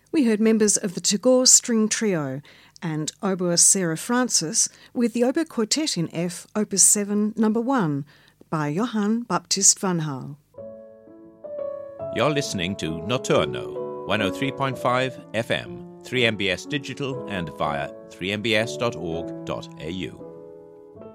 We heard members of the Tagore String Trio and oboe Sarah Francis with the Oboe Quartet in F, Opus 7, No. 1, by Johann Baptist van Hal. You're listening to Notturno, 103.5 FM, 3MBS Digital and via 3mbs.org.au.